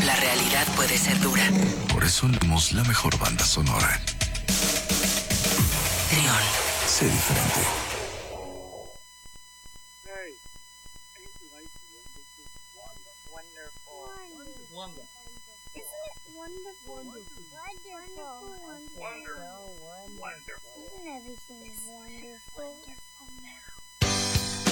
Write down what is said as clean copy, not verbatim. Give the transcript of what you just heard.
la realidad puede ser dura. Por eso somos la mejor banda sonora. Trión. Sé diferente. Wonderful. Isn't everything wonderful? Wonderful now.